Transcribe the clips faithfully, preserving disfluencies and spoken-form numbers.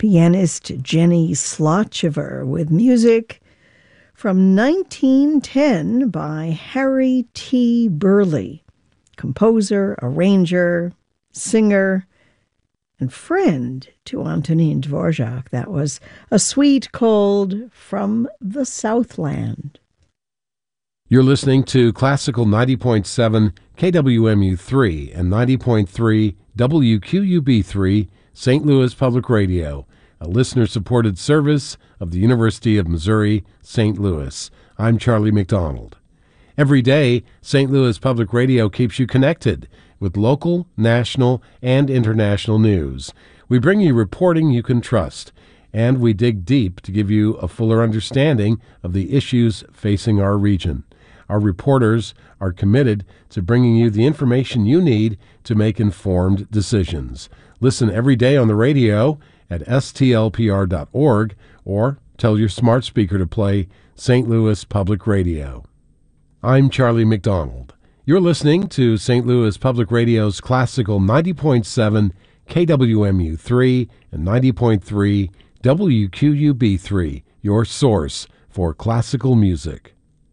pianist Jenny Slotchever with music from nineteen ten by Harry T. Burleigh, composer, arranger, singer, and friend to Antonin Dvorak. That was a suite called From the Southland. You're listening to Classical ninety point seven K W M U three and ninety point three W Q U B three, Saint Louis Public Radio, a listener-supported service of the University of Missouri, Saint Louis. I'm Charlie McDonald. Every day, Saint Louis Public Radio keeps you connected with local, national, and international news. We bring you reporting you can trust, and we dig deep to give you a fuller understanding of the issues facing our region. Our reporters are committed to bringing you the information you need to make informed decisions. Listen every day on the radio at S T L P R dot org or tell your smart speaker to play Saint Louis Public Radio. I'm Charlie McDonald. You're listening to Saint Louis Public Radio's Classical ninety point seven K W M U three and ninety point three W Q U B three, your source for classical music.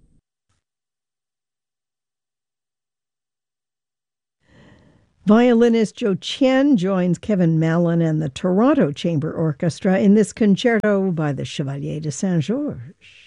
Violinist Zhou Qian joins Kevin Mallon and the Toronto Chamber Orchestra in this concerto by the Chevalier de Saint-Georges.